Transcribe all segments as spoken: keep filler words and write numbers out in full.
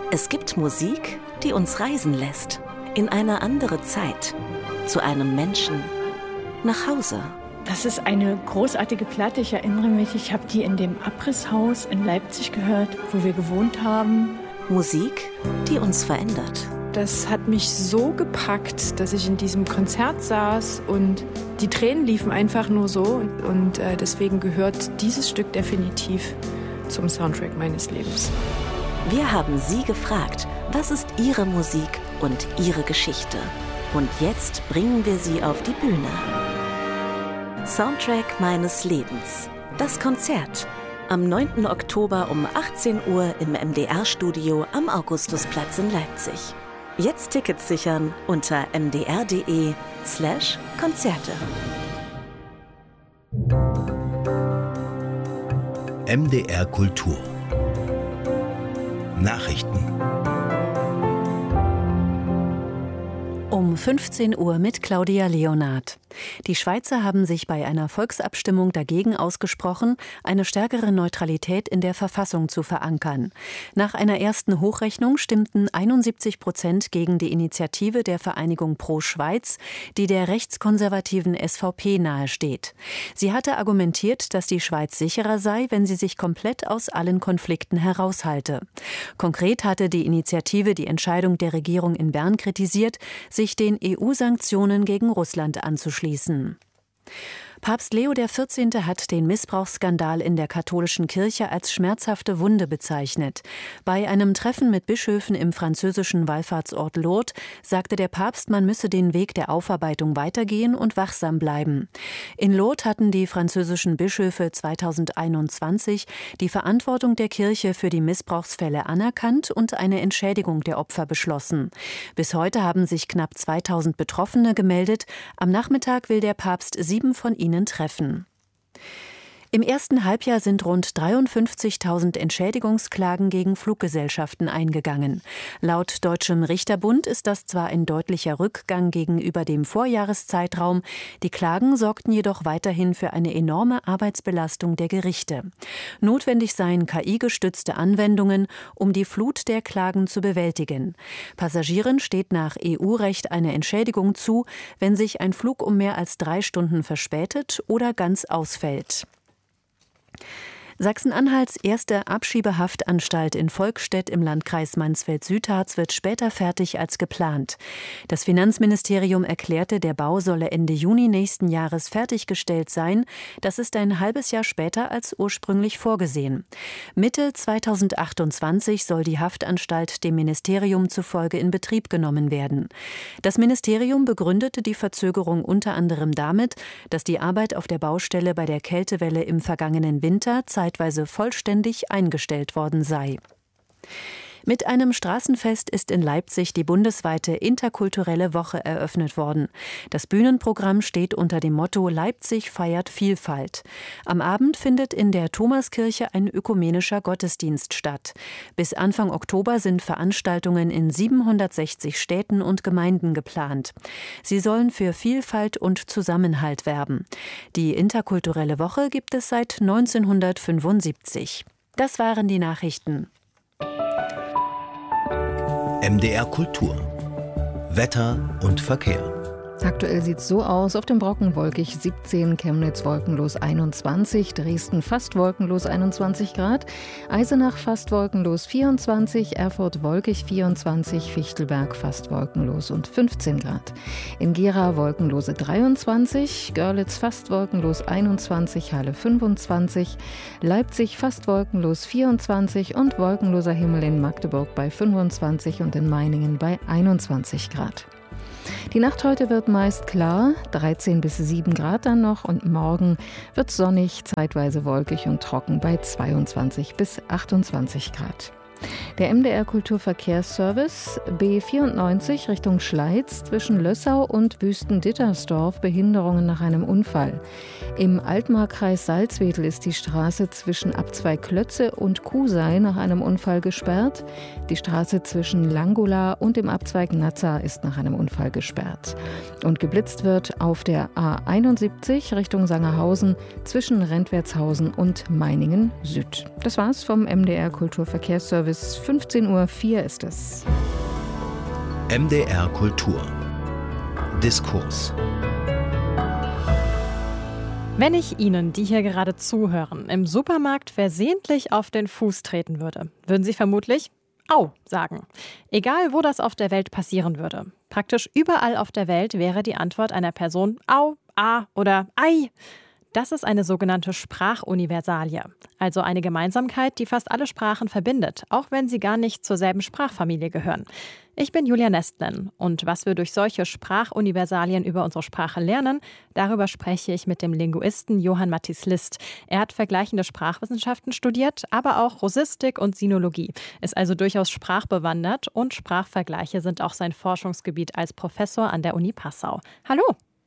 Es gibt Musik, die uns reisen lässt. In eine andere Zeit. Zu einem Menschen. Nach Hause. Das ist eine großartige Platte. Ich erinnere mich, ich habe die in dem Abrisshaus in Leipzig gehört, wo wir gewohnt haben. Musik, die uns verändert. Das hat mich so gepackt, dass ich in diesem Konzert saß und die Tränen liefen einfach nur so. Und, und äh, deswegen gehört dieses Stück definitiv zum Soundtrack meines Lebens. Wir haben Sie gefragt, was ist Ihre Musik und Ihre Geschichte? Und jetzt bringen wir Sie auf die Bühne. Soundtrack meines Lebens. Das Konzert. Am neunten Oktober um achtzehn Uhr im M D R-Studio am Augustusplatz in Leipzig. Jetzt Tickets sichern unter mdr.de slash Konzerte. M D R Kultur. Nachrichten. Um fünfzehn Uhr mit Claudia Leonard. Die Schweizer haben sich bei einer Volksabstimmung dagegen ausgesprochen, eine stärkere Neutralität in der Verfassung zu verankern. Nach einer ersten Hochrechnung stimmten einundsiebzig Prozent gegen die Initiative der Vereinigung Pro Schweiz, die der rechtskonservativen S V P nahesteht. Sie hatte argumentiert, dass die Schweiz sicherer sei, wenn sie sich komplett aus allen Konflikten heraushalte. Konkret hatte die Initiative die Entscheidung der Regierung in Bern kritisiert, sich den E U-Sanktionen gegen Russland anzuschließen. Papst Leo der Vierzehnte hat den Missbrauchsskandal in der katholischen Kirche als schmerzhafte Wunde bezeichnet. Bei einem Treffen mit Bischöfen im französischen Wallfahrtsort Lourdes sagte der Papst, man müsse den Weg der Aufarbeitung weitergehen und wachsam bleiben. In Lourdes hatten die französischen Bischöfe zweitausendeinundzwanzig die Verantwortung der Kirche für die Missbrauchsfälle anerkannt und eine Entschädigung der Opfer beschlossen. Bis heute haben sich knapp zweitausend Betroffene gemeldet. Am Nachmittag will der Papst sieben von ihnen treffen. Im ersten Halbjahr sind rund dreiundfünfzigtausend Entschädigungsklagen gegen Fluggesellschaften eingegangen. Laut Deutschem Richterbund ist das zwar ein deutlicher Rückgang gegenüber dem Vorjahreszeitraum, die Klagen sorgten jedoch weiterhin für eine enorme Arbeitsbelastung der Gerichte. Notwendig seien K I-gestützte Anwendungen, um die Flut der Klagen zu bewältigen. Passagieren steht nach E U-Recht eine Entschädigung zu, wenn sich ein Flug um mehr als drei Stunden verspätet oder ganz ausfällt. Sachsen-Anhalts erste Abschiebehaftanstalt in Volkstedt im Landkreis Mansfeld-Südharz wird später fertig als geplant. Das Finanzministerium erklärte, der Bau solle Ende Juni nächsten Jahres fertiggestellt sein. Das ist ein halbes Jahr später als ursprünglich vorgesehen. Mitte zweitausendachtundzwanzig soll die Haftanstalt dem Ministerium zufolge in Betrieb genommen werden. Das Ministerium begründete die Verzögerung unter anderem damit, dass die Arbeit auf der Baustelle bei der Kältewelle im vergangenen Winter zeitweise vollständig eingestellt worden sei. Mit einem Straßenfest ist in Leipzig die bundesweite interkulturelle Woche eröffnet worden. Das Bühnenprogramm steht unter dem Motto Leipzig feiert Vielfalt. Am Abend findet in der Thomaskirche ein ökumenischer Gottesdienst statt. Bis Anfang Oktober sind Veranstaltungen in siebenhundertsechzig Städten und Gemeinden geplant. Sie sollen für Vielfalt und Zusammenhalt werben. Die interkulturelle Woche gibt es seit neunzehnhundertfünfundsiebzig. Das waren die Nachrichten. M D R Kultur. Wetter und Verkehr. Aktuell sieht es so aus, auf dem Brocken wolkig siebzehn, Chemnitz wolkenlos einundzwanzig, Dresden fast wolkenlos einundzwanzig Grad, Eisenach fast wolkenlos vierundzwanzig, Erfurt wolkig vierundzwanzig, Fichtelberg fast wolkenlos und fünfzehn Grad. In Gera wolkenlose dreiundzwanzig, Görlitz fast wolkenlos einundzwanzig, Halle fünfundzwanzig, Leipzig fast wolkenlos vierundzwanzig und wolkenloser Himmel in Magdeburg bei fünfundzwanzig und in Meiningen bei einundzwanzig Grad. Die Nacht heute wird meist klar, dreizehn bis sieben Grad dann noch, und morgen wird sonnig, zeitweise wolkig und trocken bei zweiundzwanzig bis achtundzwanzig Grad. Der M D R Kulturverkehrsservice B vierundneunzig Richtung Schleiz zwischen Lössau und Wüsten-Dittersdorf Behinderungen nach einem Unfall. Im Altmarkkreis Salzwedel ist die Straße zwischen Abzweig Klötze und Kusei nach einem Unfall gesperrt. Die Straße zwischen Langola und dem Abzweig Nazza ist nach einem Unfall gesperrt. Und geblitzt wird auf der A einundsiebzig Richtung Sangerhausen zwischen Rentwertshausen und Meiningen Süd. Das war's vom M D R Kulturverkehrsservice für fünfzehn Uhr vier ist es. M D R Kultur. Diskurs. Wenn ich Ihnen, die hier gerade zuhören, im Supermarkt versehentlich auf den Fuß treten würde, würden Sie vermutlich Au sagen. Egal, wo das auf der Welt passieren würde. Praktisch überall auf der Welt wäre die Antwort einer Person Au, A oder Ei. Das ist eine sogenannte Sprachuniversalie, also eine Gemeinsamkeit, die fast alle Sprachen verbindet, auch wenn sie gar nicht zur selben Sprachfamilie gehören. Ich bin Julia Nestlin und was wir durch solche Sprachuniversalien über unsere Sprache lernen, darüber spreche ich mit dem Linguisten Johann Matthies List. Er hat vergleichende Sprachwissenschaften studiert, aber auch Russistik und Sinologie, ist also durchaus sprachbewandert und Sprachvergleiche sind auch sein Forschungsgebiet als Professor an der Uni Passau. Hallo.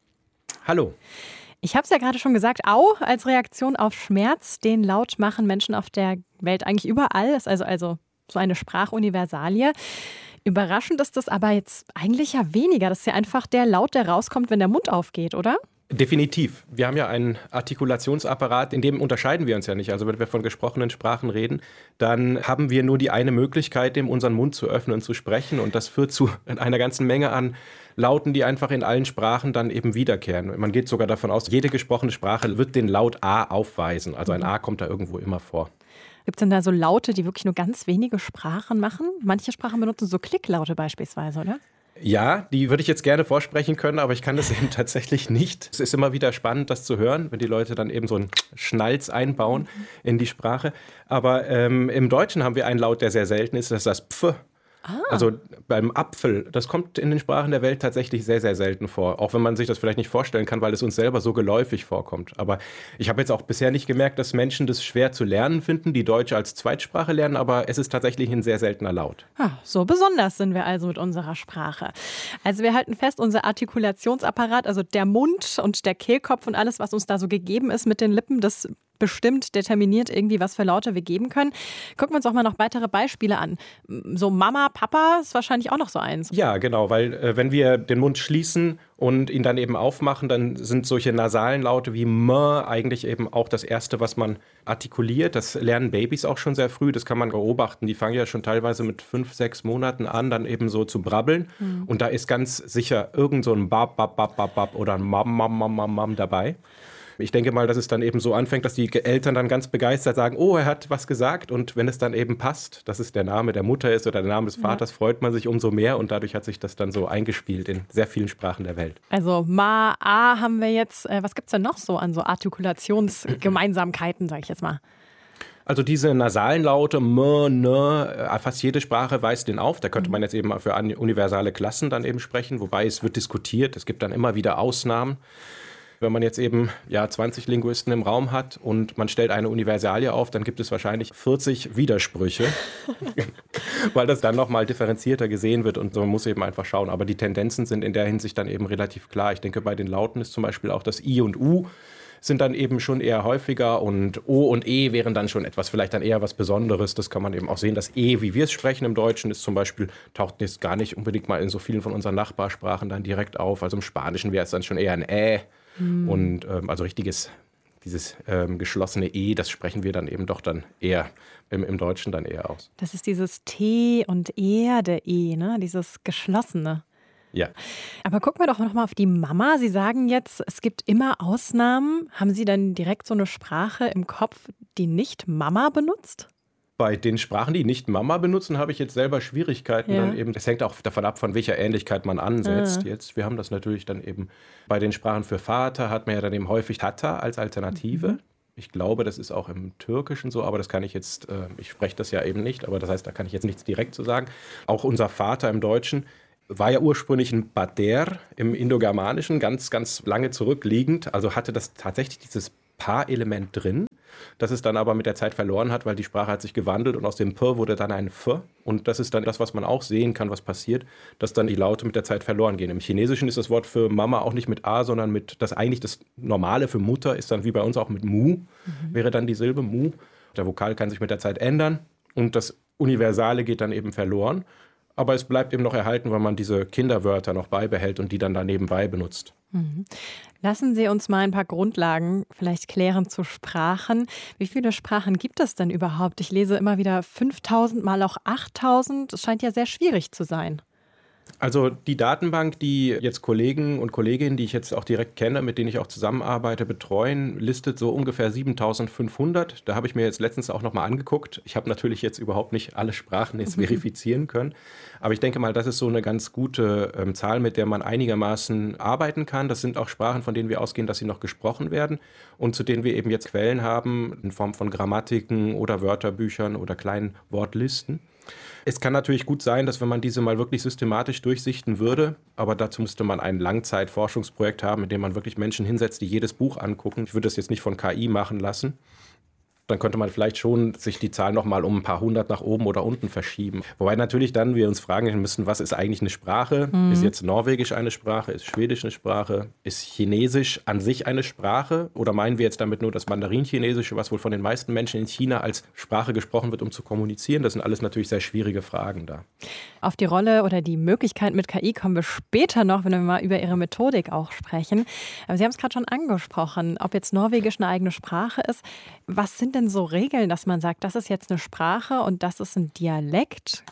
Hallo. Ich habe es ja gerade schon gesagt, Au als Reaktion auf Schmerz, den Laut machen Menschen auf der Welt eigentlich überall. Das ist also, also so eine Sprachuniversalie. Überraschend ist das aber jetzt eigentlich ja weniger. Das ist ja einfach der Laut, der rauskommt, wenn der Mund aufgeht, oder? Definitiv. Wir haben ja einen Artikulationsapparat, in dem unterscheiden wir uns ja nicht. Also wenn wir von gesprochenen Sprachen reden, dann haben wir nur die eine Möglichkeit, dem unseren Mund zu öffnen und zu sprechen. Und das führt zu einer ganzen Menge an Lauten, die einfach in allen Sprachen dann eben wiederkehren. Man geht sogar davon aus, jede gesprochene Sprache wird den Laut A aufweisen. Also ein A kommt da irgendwo immer vor. Gibt es denn da so Laute, die wirklich nur ganz wenige Sprachen machen? Manche Sprachen benutzen so Klicklaute beispielsweise, oder? Ja, die würde ich jetzt gerne vorsprechen können, aber ich kann das eben tatsächlich nicht. Es ist immer wieder spannend, das zu hören, wenn die Leute dann eben so einen Schnalz einbauen in die Sprache. Aber ähm, im Deutschen haben wir einen Laut, der sehr selten ist, das ist das Pf. Ah. Also beim Apfel, das kommt in den Sprachen der Welt tatsächlich sehr, sehr selten vor. Auch wenn man sich das vielleicht nicht vorstellen kann, weil es uns selber so geläufig vorkommt. Aber ich habe jetzt auch bisher nicht gemerkt, dass Menschen das schwer zu lernen finden, die Deutsch als Zweitsprache lernen, aber es ist tatsächlich ein sehr seltener Laut. Ah, so besonders sind wir also mit unserer Sprache. Also wir halten fest, unser Artikulationsapparat, also der Mund und der Kehlkopf und alles, was uns da so gegeben ist mit den Lippen, das bestimmt determiniert irgendwie, was für Laute wir geben können. Gucken wir uns auch mal noch weitere Beispiele an. So Mama, Papa ist wahrscheinlich auch noch so eins. Ja, genau, weil äh, wenn wir den Mund schließen und ihn dann eben aufmachen, dann sind solche nasalen Laute wie M eigentlich eben auch das Erste, was man artikuliert. Das lernen Babys auch schon sehr früh, das kann man beobachten. Die fangen ja schon teilweise mit fünf, sechs Monaten an, dann eben so zu brabbeln. Mhm. Und da ist ganz sicher irgend so ein Bab, Bab, Bab, Bab, Bab oder ein Mam, Mam, Mam, Mam, Mam dabei. Ich denke mal, dass es dann eben so anfängt, dass die Eltern dann ganz begeistert sagen, oh, er hat was gesagt. Und wenn es dann eben passt, dass es der Name der Mutter ist oder der Name des Vaters, ja, freut man sich umso mehr. Und dadurch hat sich das dann so eingespielt in sehr vielen Sprachen der Welt. Also Ma, A haben wir jetzt. Was gibt es denn noch so an so Artikulationsgemeinsamkeiten, sage ich jetzt mal? Also diese nasalen Laute, M, N, fast jede Sprache weist den auf. Da könnte man jetzt eben für universale Klassen dann eben sprechen. Wobei es wird diskutiert. Es gibt dann immer wieder Ausnahmen. Wenn man jetzt eben ja, zwanzig Linguisten im Raum hat und man stellt eine Universalie auf, dann gibt es wahrscheinlich vierzig Widersprüche, weil das dann nochmal differenzierter gesehen wird und man muss eben einfach schauen. Aber die Tendenzen sind in der Hinsicht dann eben relativ klar. Ich denke, bei den Lauten ist zum Beispiel auch das I und U sind dann eben schon eher häufiger und O und E wären dann schon etwas, vielleicht dann eher was Besonderes. Das kann man eben auch sehen. Das E, wie wir es sprechen im Deutschen, ist zum Beispiel, taucht jetzt gar nicht unbedingt mal in so vielen von unseren Nachbarsprachen dann direkt auf. Also im Spanischen wäre es dann schon eher ein Ä. Hm. Und ähm, also richtiges, dieses ähm, geschlossene E, das sprechen wir dann eben doch dann eher im, im Deutschen dann eher aus. Das ist dieses T und Erde E, ne? Dieses geschlossene. Ja. Aber gucken wir doch noch mal auf die Mama. Sie sagen jetzt, es gibt immer Ausnahmen. Haben Sie dann direkt so eine Sprache im Kopf, die nicht Mama benutzt? Bei den Sprachen, die nicht Mama benutzen, habe ich jetzt selber Schwierigkeiten. Ja. Dann eben, das hängt auch davon ab, von welcher Ähnlichkeit man ansetzt. Ah. Jetzt, wir haben das natürlich dann eben bei den Sprachen für Vater, hat man ja dann eben häufig Tata als Alternative. Mhm. Ich glaube, das ist auch im Türkischen so, aber das kann ich jetzt, äh, ich spreche das ja eben nicht, aber das heißt, da kann ich jetzt nichts direkt zu sagen. Auch unser Vater im Deutschen war ja ursprünglich ein Pater im Indogermanischen, ganz, ganz lange zurückliegend. Also hatte das tatsächlich dieses Pa-Element drin, das es dann aber mit der Zeit verloren hat, weil die Sprache hat sich gewandelt und aus dem P wurde dann ein F. Und das ist dann das, was man auch sehen kann, was passiert, dass dann die Laute mit der Zeit verloren gehen. Im Chinesischen ist das Wort für Mama auch nicht mit A, sondern mit, das eigentlich das Normale für Mutter ist dann wie bei uns auch mit Mu, mhm. wäre dann die Silbe Mu. Der Vokal kann sich mit der Zeit ändern und das Universale geht dann eben verloren. Aber es bleibt eben noch erhalten, weil man diese Kinderwörter noch beibehält und die dann da nebenbei benutzt. Mhm. Lassen Sie uns mal ein paar Grundlagen vielleicht klären zu Sprachen. Wie viele Sprachen gibt es denn überhaupt? Ich lese immer wieder fünftausend, mal auch achttausend. Das scheint ja sehr schwierig zu sein. Also die Datenbank, die jetzt Kollegen und Kolleginnen, die ich jetzt auch direkt kenne, mit denen ich auch zusammenarbeite, betreuen, listet so ungefähr siebentausendfünfhundert. Da habe ich mir jetzt letztens auch nochmal angeguckt. Ich habe natürlich jetzt überhaupt nicht alle Sprachen jetzt verifizieren können. Aber ich denke mal, das ist so eine ganz gute ähm, Zahl, mit der man einigermaßen arbeiten kann. Das sind auch Sprachen, von denen wir ausgehen, dass sie noch gesprochen werden und zu denen wir eben jetzt Quellen haben in Form von Grammatiken oder Wörterbüchern oder kleinen Wortlisten. Es kann natürlich gut sein, dass wenn man diese mal wirklich systematisch durchsichten würde, aber dazu müsste man ein Langzeitforschungsprojekt haben, in dem man wirklich Menschen hinsetzt, die jedes Buch angucken. Ich würde das jetzt nicht von K I machen lassen. Dann könnte man vielleicht schon sich die Zahl noch mal um ein paar hundert nach oben oder unten verschieben. Wobei natürlich dann wir uns fragen müssen, was ist eigentlich eine Sprache? Mhm. Ist jetzt Norwegisch eine Sprache? Ist Schwedisch eine Sprache? Ist Chinesisch an sich eine Sprache? Oder meinen wir jetzt damit nur das Mandarin-Chinesische, was wohl von den meisten Menschen in China als Sprache gesprochen wird, um zu kommunizieren? Das sind alles natürlich sehr schwierige Fragen da. Auf die Rolle oder die Möglichkeit mit K I kommen wir später noch, wenn wir mal über Ihre Methodik auch sprechen. Aber Sie haben es gerade schon angesprochen, ob jetzt Norwegisch eine eigene Sprache ist. Was sind denn so Regeln, dass man sagt, das ist jetzt eine Sprache und das ist ein Dialekt?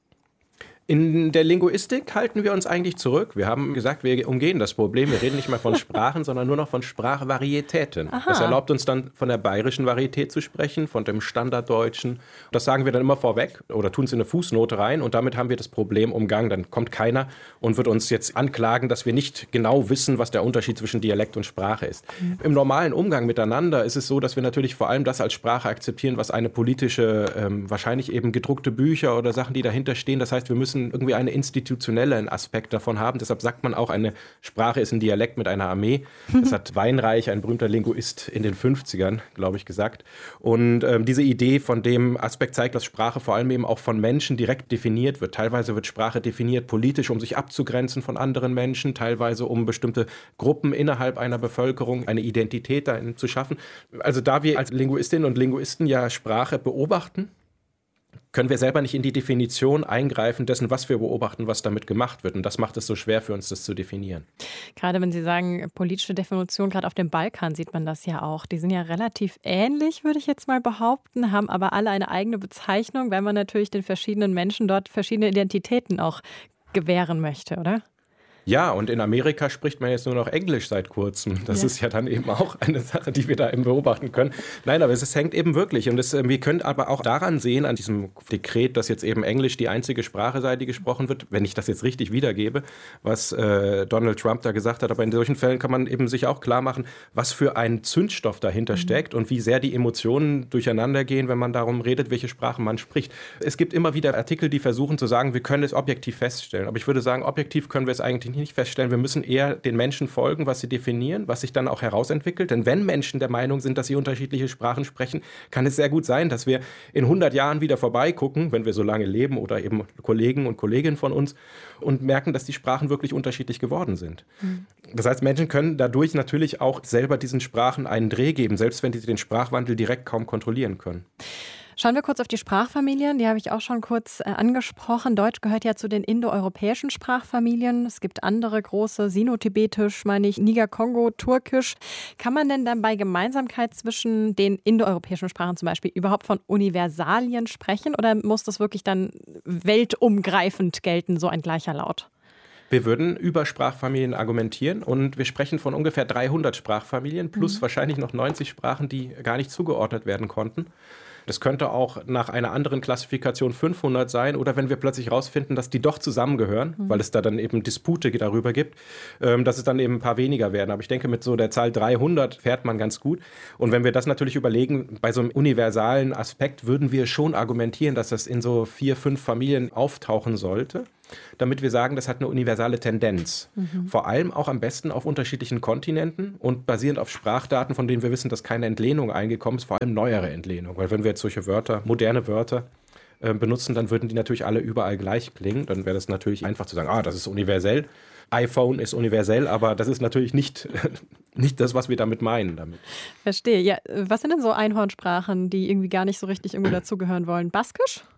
In der Linguistik halten wir uns eigentlich zurück. Wir haben gesagt, wir umgehen das Problem. Wir reden nicht mehr von Sprachen, sondern nur noch von Sprachvarietäten. Aha. Das erlaubt uns dann von der bayerischen Varietät zu sprechen, von dem Standarddeutschen. Das sagen wir dann immer vorweg oder tun es in eine Fußnote rein und damit haben wir das Problem umgangen. Dann kommt keiner und wird uns jetzt anklagen, dass wir nicht genau wissen, was der Unterschied zwischen Dialekt und Sprache ist. Mhm. Im normalen Umgang miteinander ist es so, dass wir natürlich vor allem das als Sprache akzeptieren, was eine politische, ähm, wahrscheinlich eben gedruckte Bücher oder Sachen, die dahinter stehen. Das heißt, wir müssen irgendwie einen institutionellen Aspekt davon haben. Deshalb sagt man auch, eine Sprache ist ein Dialekt mit einer Armee. Das hat Weinreich, ein berühmter Linguist, in den fünfzigern, glaube ich, gesagt. Und ähm, diese Idee von dem Aspekt zeigt, dass Sprache vor allem eben auch von Menschen direkt definiert wird. Teilweise wird Sprache definiert politisch, um sich abzugrenzen von anderen Menschen, teilweise um bestimmte Gruppen innerhalb einer Bevölkerung eine Identität dahin zu schaffen. Also da wir als Linguistinnen und Linguisten ja Sprache beobachten, können wir selber nicht in die Definition eingreifen dessen, was wir beobachten, was damit gemacht wird. Und das macht es so schwer für uns, das zu definieren. Gerade wenn Sie sagen, politische Definition, gerade auf dem Balkan sieht man das ja auch. Die sind ja relativ ähnlich, würde ich jetzt mal behaupten, haben aber alle eine eigene Bezeichnung, weil man natürlich den verschiedenen Menschen dort verschiedene Identitäten auch gewähren möchte, oder? Ja, und in Amerika spricht man jetzt nur noch Englisch seit kurzem. Das ja. ist ja dann eben auch eine Sache, die wir da eben beobachten können. Nein, aber es, es hängt eben wirklich. Und es, wir können aber auch daran sehen, an diesem Dekret, dass jetzt eben Englisch die einzige Sprache sei, die gesprochen wird, wenn ich das jetzt richtig wiedergebe, was äh, Donald Trump da gesagt hat. Aber in solchen Fällen kann man eben sich auch klar machen, was für ein Zündstoff dahinter mhm. steckt und wie sehr die Emotionen durcheinander gehen, wenn man darum redet, welche Sprache man spricht. Es gibt immer wieder Artikel, die versuchen zu sagen, wir können es objektiv feststellen. Aber ich würde sagen, objektiv können wir es eigentlich nicht feststellen. Wir müssen eher den Menschen folgen, was sie definieren, was sich dann auch herausentwickelt. Denn wenn Menschen der Meinung sind, dass sie unterschiedliche Sprachen sprechen, kann es sehr gut sein, dass wir in hundert Jahren wieder vorbeigucken, wenn wir so lange leben oder eben Kollegen und Kolleginnen von uns und merken, dass die Sprachen wirklich unterschiedlich geworden sind. Mhm. Das heißt, Menschen können dadurch natürlich auch selber diesen Sprachen einen Dreh geben, selbst wenn sie den Sprachwandel direkt kaum kontrollieren können. Schauen wir kurz auf die Sprachfamilien, die habe ich auch schon kurz äh, angesprochen. Deutsch gehört ja zu den indoeuropäischen Sprachfamilien. Es gibt andere große, Sino-Tibetisch, meine ich, Niger-Kongo, Turkisch. Kann man denn dann bei Gemeinsamkeit zwischen den indoeuropäischen Sprachen zum Beispiel überhaupt von Universalien sprechen oder muss das wirklich dann weltumgreifend gelten, so ein gleicher Laut? Wir würden über Sprachfamilien argumentieren und wir sprechen von ungefähr dreihundert Sprachfamilien plus mhm. wahrscheinlich noch neunzig Sprachen, die gar nicht zugeordnet werden konnten. Das könnte auch nach einer anderen Klassifikation fünfhundert sein oder wenn wir plötzlich rausfinden, dass die doch zusammengehören, mhm. weil es da dann eben Dispute darüber gibt, ähm, dass es dann eben ein paar weniger werden. Aber ich denke, mit so der Zahl dreihundert fährt man ganz gut. Und wenn wir das natürlich überlegen, bei so einem universalen Aspekt würden wir schon argumentieren, dass das in so vier, fünf Familien auftauchen sollte, damit wir sagen, das hat eine universale Tendenz. Mhm. Vor allem auch am besten auf unterschiedlichen Kontinenten und basierend auf Sprachdaten, von denen wir wissen, dass keine Entlehnung eingekommen ist, vor allem neuere Entlehnung. Weil wenn wir jetzt solche Wörter, moderne Wörter äh, benutzen, dann würden die natürlich alle überall gleich klingen. Dann wäre das natürlich einfach zu sagen, ah, das ist universell. iPhone ist universell, aber das ist natürlich nicht, nicht das, was wir damit meinen. Damit. Verstehe. Ja, was sind denn so Einhornsprachen, die irgendwie gar nicht so richtig irgendwo dazugehören wollen? Baskisch?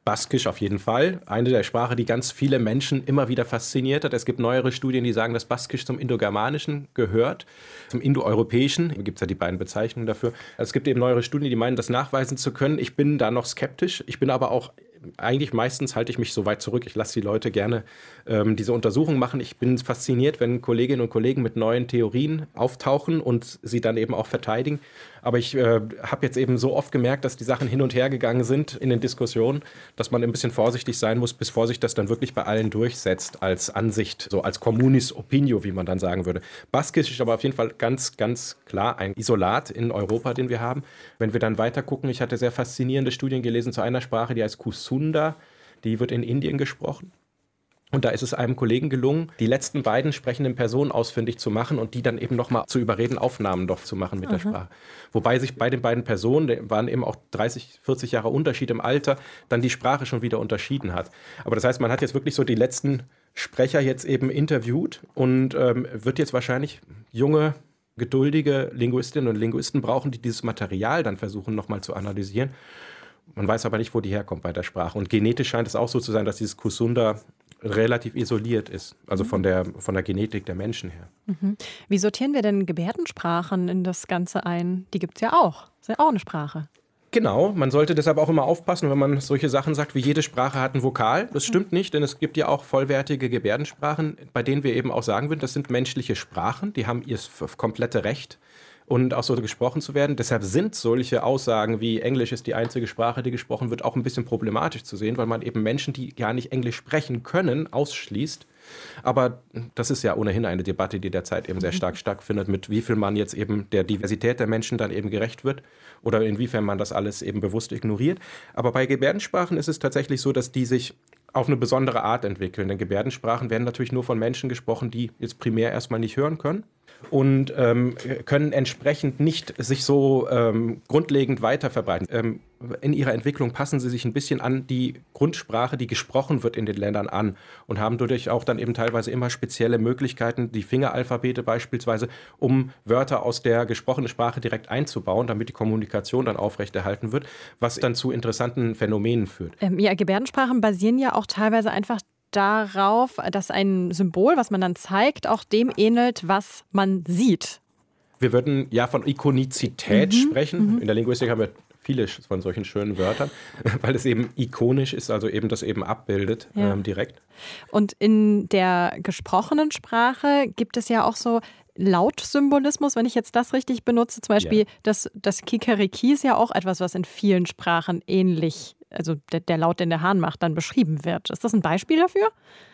Baskisch auf jeden Fall. Eine der Sprachen, die ganz viele Menschen immer wieder fasziniert hat. Es gibt neuere Studien, die sagen, dass Baskisch zum Indogermanischen gehört, zum Indoeuropäischen. Da gibt es ja die beiden Bezeichnungen dafür. Also es gibt eben neuere Studien, die meinen, das nachweisen zu können. Ich bin da noch skeptisch. Ich bin aber auch, eigentlich meistens halte ich mich so weit zurück. Ich lasse die Leute gerne ähm, diese Untersuchungen machen. Ich bin fasziniert, wenn Kolleginnen und Kollegen mit neuen Theorien auftauchen und sie dann eben auch verteidigen. Aber ich äh, habe jetzt eben so oft gemerkt, dass die Sachen hin und her gegangen sind in den Diskussionen, dass man ein bisschen vorsichtig sein muss, bis vor sich das dann wirklich bei allen durchsetzt als Ansicht, so als communis opinio, wie man dann sagen würde. Baskisch ist aber auf jeden Fall ganz, ganz klar ein Isolat in Europa, den wir haben. Wenn wir dann weiter gucken, ich hatte sehr faszinierende Studien gelesen zu einer Sprache, die heißt Kusunda, die wird in Indien gesprochen. Und da ist es einem Kollegen gelungen, die letzten beiden sprechenden Personen ausfindig zu machen und die dann eben nochmal zu überreden, Aufnahmen doch zu machen mit mhm. der Sprache. Wobei sich bei den beiden Personen, die waren eben auch dreißig, vierzig Jahre Unterschied im Alter, dann die Sprache schon wieder unterschieden hat. Aber das heißt, man hat jetzt wirklich so die letzten Sprecher jetzt eben interviewt und ähm, wird jetzt wahrscheinlich junge, geduldige Linguistinnen und Linguisten brauchen, die dieses Material dann versuchen nochmal zu analysieren. Man weiß aber nicht, wo die herkommt bei der Sprache. Und genetisch scheint es auch so zu sein, dass dieses Kusunda relativ isoliert ist, also von der, von der Genetik der Menschen her. Mhm. Wie sortieren wir denn Gebärdensprachen in das Ganze ein? Die gibt es ja auch. Das ist ja auch eine Sprache. Genau, man sollte deshalb auch immer aufpassen, wenn man solche Sachen sagt, wie jede Sprache hat ein Vokal. Das stimmt nicht, denn es gibt ja auch vollwertige Gebärdensprachen, bei denen wir eben auch sagen würden, das sind menschliche Sprachen, die haben ihr komplette Recht und auch so gesprochen zu werden. Deshalb sind solche Aussagen wie Englisch ist die einzige Sprache, die gesprochen wird, auch ein bisschen problematisch zu sehen, weil man eben Menschen, die gar nicht Englisch sprechen können, ausschließt. Aber das ist ja ohnehin eine Debatte, die derzeit eben sehr stark stattfindet, mit wie viel man jetzt eben der Diversität der Menschen dann eben gerecht wird oder inwiefern man das alles eben bewusst ignoriert. Aber bei Gebärdensprachen ist es tatsächlich so, dass die sich auf eine besondere Art entwickeln. Denn Gebärdensprachen werden natürlich nur von Menschen gesprochen, die jetzt primär erstmal nicht hören können und ähm, können entsprechend nicht sich so ähm, grundlegend weiter verbreiten. Ähm, in ihrer Entwicklung passen sie sich ein bisschen an die Grundsprache, die gesprochen wird in den Ländern an und haben dadurch auch dann eben teilweise immer spezielle Möglichkeiten, die Fingeralphabete beispielsweise, um Wörter aus der gesprochenen Sprache direkt einzubauen, damit die Kommunikation dann aufrechterhalten wird, was dann zu interessanten Phänomenen führt. Ähm, ja, Gebärdensprachen basieren ja auch teilweise einfach darauf, dass ein Symbol, was man dann zeigt, auch dem ähnelt, was man sieht. Wir würden ja von Ikonizität mhm, sprechen. Mhm. In der Linguistik haben wir viele von solchen schönen Wörtern, weil es eben ikonisch ist, also eben das eben abbildet ja. ähm, direkt. Und in der gesprochenen Sprache gibt es ja auch so Lautsymbolismus, wenn ich jetzt das richtig benutze. Zum Beispiel ja. das, das Kikeriki ist ja auch etwas, was in vielen Sprachen ähnlich, also der, der Laut, den der Hahn macht, dann beschrieben wird. Ist das ein Beispiel dafür?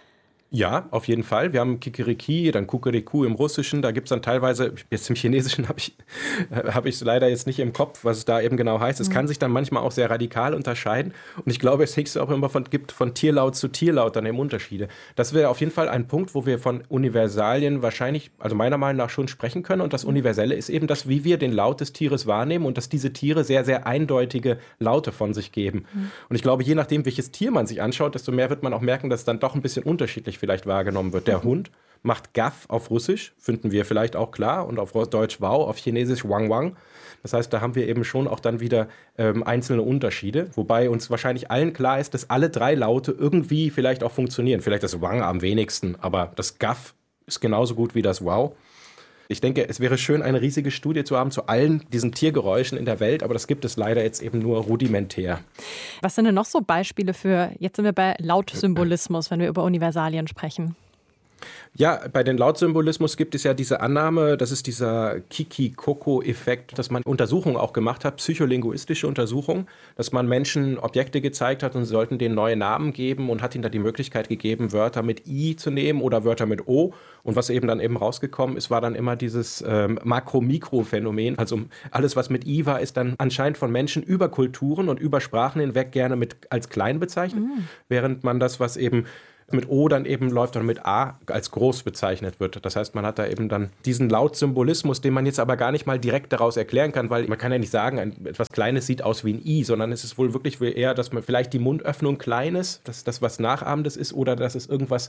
Ja, auf jeden Fall. Wir haben Kikeriki, dann Kukeriku im Russischen. Da gibt es dann teilweise, jetzt im Chinesischen habe ich habe ich es leider jetzt nicht im Kopf, was es da eben genau heißt. Es mhm. kann sich dann manchmal auch sehr radikal unterscheiden. Und ich glaube, es hängt auch immer von, gibt von Tierlaut zu Tierlaut dann eben Unterschiede. Das wäre auf jeden Fall ein Punkt, wo wir von Universalien wahrscheinlich, also meiner Meinung nach schon sprechen können. Und das Universelle ist eben das, wie wir den Laut des Tieres wahrnehmen und dass diese Tiere sehr, sehr eindeutige Laute von sich geben. Mhm. Und ich glaube, je nachdem, welches Tier man sich anschaut, desto mehr wird man auch merken, dass es dann doch ein bisschen unterschiedlich vielleicht wahrgenommen wird. Der mhm. Hund macht Gaff auf Russisch, finden wir vielleicht auch klar, und auf Deutsch Wow, auf Chinesisch Wang Wang. Das heißt, da haben wir eben schon auch dann wieder ähm, einzelne Unterschiede, wobei uns wahrscheinlich allen klar ist, dass alle drei Laute irgendwie vielleicht auch funktionieren. Vielleicht das Wang am wenigsten, aber das Gaff ist genauso gut wie das Wow. Ich denke, es wäre schön, eine riesige Studie zu haben zu allen diesen Tiergeräuschen in der Welt, aber das gibt es leider jetzt eben nur rudimentär. Was sind denn noch so Beispiele für, jetzt sind wir bei Lautsymbolismus, wenn wir über Universalien sprechen? Ja, bei den Lautsymbolismus gibt es ja diese Annahme, das ist dieser Kiki-Koko-Effekt, dass man Untersuchungen auch gemacht hat, psycholinguistische Untersuchungen, dass man Menschen Objekte gezeigt hat und sie sollten denen neue Namen geben und hat ihnen da die Möglichkeit gegeben, Wörter mit I zu nehmen oder Wörter mit O. Und was eben dann eben rausgekommen ist, war dann immer dieses ähm, Makro-Mikro-Phänomen. Also alles, was mit I war, ist dann anscheinend von Menschen über Kulturen und über Sprachen hinweg gerne mit als klein bezeichnet, mhm. während man das, was eben mit O dann eben läuft oder mit A als groß bezeichnet wird. Das heißt, man hat da eben dann diesen Lautsymbolismus, den man jetzt aber gar nicht mal direkt daraus erklären kann, weil man kann ja nicht sagen, ein, etwas Kleines sieht aus wie ein I, sondern es ist wohl wirklich eher, dass man vielleicht die Mundöffnung klein ist, dass das was Nachahmendes ist oder dass es irgendwas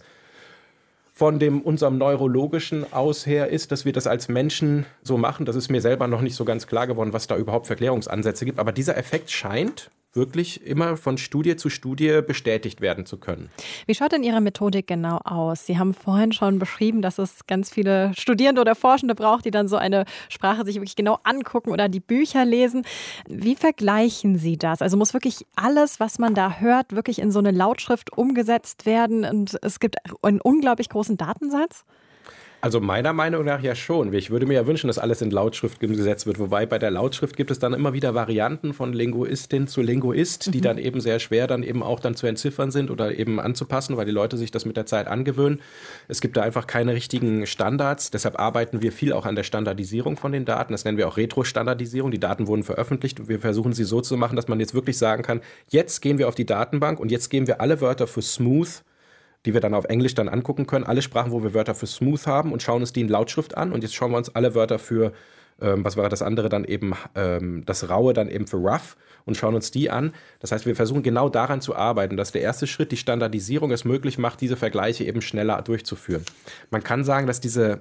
von dem unserem neurologischen aus her ist, dass wir das als Menschen so machen. Das ist mir selber noch nicht so ganz klar geworden, was da überhaupt für Erklärungsansätze gibt. Aber dieser Effekt scheint wirklich immer von Studie zu Studie bestätigt werden zu können. Wie schaut denn Ihre Methodik genau aus? Sie haben vorhin schon beschrieben, dass es ganz viele Studierende oder Forschende braucht, die dann so eine Sprache sich wirklich genau angucken oder die Bücher lesen. Wie vergleichen Sie das? Also muss wirklich alles, was man da hört, wirklich in so eine Lautschrift umgesetzt werden und es gibt einen unglaublich großen Datensatz? Also meiner Meinung nach ja schon. Ich würde mir ja wünschen, dass alles in Lautschrift gesetzt wird. Wobei bei der Lautschrift gibt es dann immer wieder Varianten von Linguistin zu Linguist, mhm. die dann eben sehr schwer dann eben auch dann zu entziffern sind oder eben anzupassen, weil die Leute sich das mit der Zeit angewöhnen. Es gibt da einfach keine richtigen Standards. Deshalb arbeiten wir viel auch an der Standardisierung von den Daten. Das nennen wir auch Retro-Standardisierung. Die Daten wurden veröffentlicht und wir versuchen sie so zu machen, dass man jetzt wirklich sagen kann, jetzt gehen wir auf die Datenbank und jetzt geben wir alle Wörter für Smooth, die wir dann auf Englisch dann angucken können, alle Sprachen, wo wir Wörter für Smooth haben und schauen uns die in Lautschrift an. Und jetzt schauen wir uns alle Wörter für, ähm, was war das andere dann eben, ähm, das Raue dann eben für Rough und schauen uns die an. Das heißt, wir versuchen genau daran zu arbeiten, dass der erste Schritt, die Standardisierung, es möglich macht, diese Vergleiche eben schneller durchzuführen. Man kann sagen, dass diese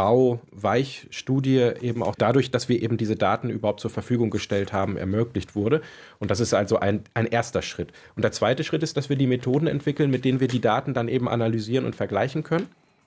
Rau-Weich-Studie eben auch dadurch, dass wir eben diese Daten überhaupt zur Verfügung gestellt haben, ermöglicht wurde. Und das ist also ein, ein erster Schritt. Und der zweite Schritt ist, dass wir die Methoden entwickeln, mit denen wir die Daten dann eben analysieren und vergleichen können.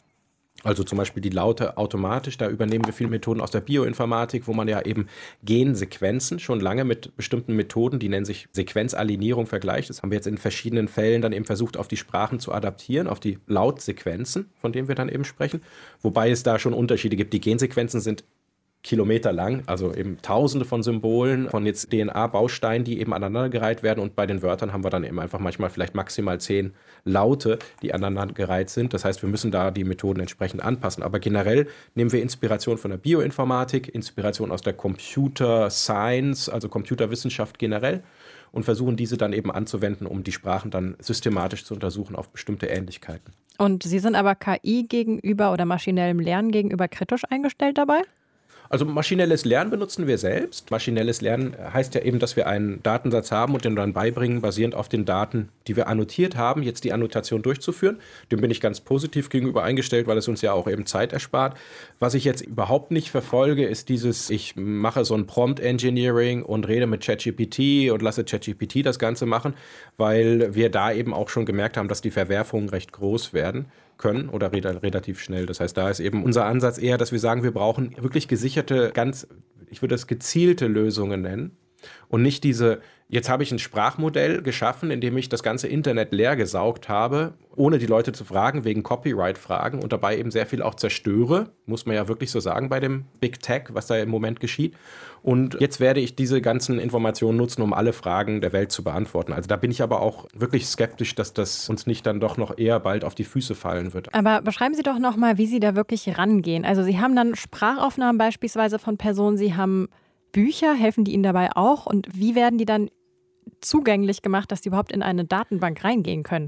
Also zum Beispiel die Laute automatisch, da übernehmen wir viele Methoden aus der Bioinformatik, wo man ja eben Gensequenzen schon lange mit bestimmten Methoden, die nennen sich Sequenzalignierung, vergleicht. Das haben wir jetzt in verschiedenen Fällen dann eben versucht, auf die Sprachen zu adaptieren, auf die Lautsequenzen, von denen wir dann eben sprechen. Wobei es da schon Unterschiede gibt. Die Gensequenzen sind Kilometer lang, also eben tausende von Symbolen, von jetzt D N A-Bausteinen, die eben aneinandergereiht werden und bei den Wörtern haben wir dann eben einfach manchmal vielleicht maximal zehn Laute, die aneinandergereiht sind. Das heißt, wir müssen da die Methoden entsprechend anpassen. Aber generell nehmen wir Inspiration von der Bioinformatik, Inspiration aus der Computer Science, also Computerwissenschaft generell und versuchen diese dann eben anzuwenden, um die Sprachen dann systematisch zu untersuchen auf bestimmte Ähnlichkeiten. Und Sie sind aber K I gegenüber oder maschinellem Lernen gegenüber kritisch eingestellt dabei? Also maschinelles Lernen benutzen wir selbst. Maschinelles Lernen heißt ja eben, dass wir einen Datensatz haben und den dann beibringen, basierend auf den Daten, die wir annotiert haben, jetzt die Annotation durchzuführen. Dem bin ich ganz positiv gegenüber eingestellt, weil es uns ja auch eben Zeit erspart. Was ich jetzt überhaupt nicht verfolge, ist dieses, ich mache so ein Prompt Engineering und rede mit ChatGPT und lasse ChatGPT das Ganze machen, weil wir da eben auch schon gemerkt haben, dass die Verwerfungen recht groß werden können oder re- relativ schnell. Das heißt, da ist eben unser Ansatz eher, dass wir sagen, wir brauchen wirklich gesicherte, ganz, ich würde das gezielte Lösungen nennen und nicht diese, jetzt habe ich ein Sprachmodell geschaffen, in dem ich das ganze Internet leer gesaugt habe, ohne die Leute zu fragen, wegen Copyright-Fragen und dabei eben sehr viel auch zerstöre, muss man ja wirklich so sagen bei dem Big Tech, was da im Moment geschieht. Und jetzt werde ich diese ganzen Informationen nutzen, um alle Fragen der Welt zu beantworten. Also da bin ich aber auch wirklich skeptisch, dass das uns nicht dann doch noch eher bald auf die Füße fallen wird. Aber beschreiben Sie doch nochmal, wie Sie da wirklich rangehen. Also Sie haben dann Sprachaufnahmen beispielsweise von Personen, Sie haben Bücher, helfen die Ihnen dabei auch? Und wie werden die dann zugänglich gemacht, dass die überhaupt in eine Datenbank reingehen können?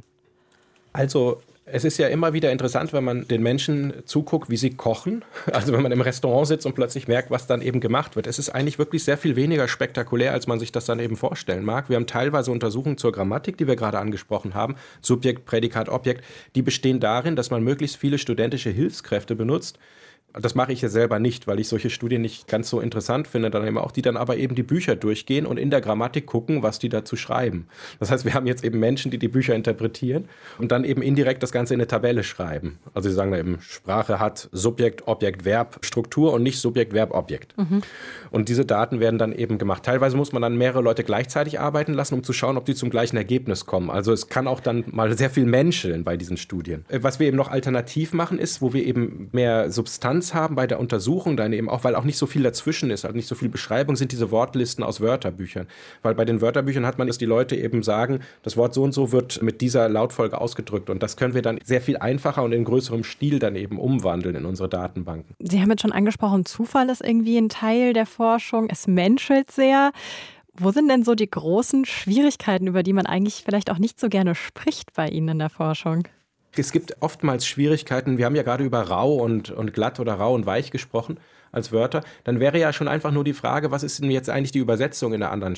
Also es ist ja immer wieder interessant, wenn man den Menschen zuguckt, wie sie kochen. Also wenn man im Restaurant sitzt und plötzlich merkt, was dann eben gemacht wird. Es ist eigentlich wirklich sehr viel weniger spektakulär, als man sich das dann eben vorstellen mag. Wir haben teilweise Untersuchungen zur Grammatik, die wir gerade angesprochen haben. Subjekt, Prädikat, Objekt. Die bestehen darin, dass man möglichst viele studentische Hilfskräfte benutzt. Das mache ich ja selber nicht, weil ich solche Studien nicht ganz so interessant finde, dann eben auch, die dann aber eben die Bücher durchgehen und in der Grammatik gucken, was die dazu schreiben. Das heißt, wir haben jetzt eben Menschen, die die Bücher interpretieren und dann eben indirekt das Ganze in eine Tabelle schreiben. Also sie sagen da eben, Sprache hat Subjekt, Objekt, Verb, Struktur und nicht Subjekt, Verb, Objekt. Mhm. Und diese Daten werden dann eben gemacht. Teilweise muss man dann mehrere Leute gleichzeitig arbeiten lassen, um zu schauen, ob die zum gleichen Ergebnis kommen. Also es kann auch dann mal sehr viel menscheln bei diesen Studien. Was wir eben noch alternativ machen ist, wo wir eben mehr Substanz haben bei der Untersuchung, dann eben auch, weil auch nicht so viel dazwischen ist, also nicht so viel Beschreibung, sind diese Wortlisten aus Wörterbüchern. Weil bei den Wörterbüchern hat man, dass die Leute eben sagen, das Wort so und so wird mit dieser Lautfolge ausgedrückt und das können wir dann sehr viel einfacher und in größerem Stil dann eben umwandeln in unsere Datenbanken. Sie haben jetzt schon angesprochen, Zufall ist irgendwie ein Teil der Forschung, es menschelt sehr. Wo sind denn so die großen Schwierigkeiten, über die man eigentlich vielleicht auch nicht so gerne spricht bei Ihnen in der Forschung? Es gibt oftmals Schwierigkeiten. Wir haben ja gerade über rau und, und glatt oder rau und weich gesprochen als Wörter. Dann wäre ja schon einfach nur die Frage, was ist denn jetzt eigentlich die Übersetzung in einer anderen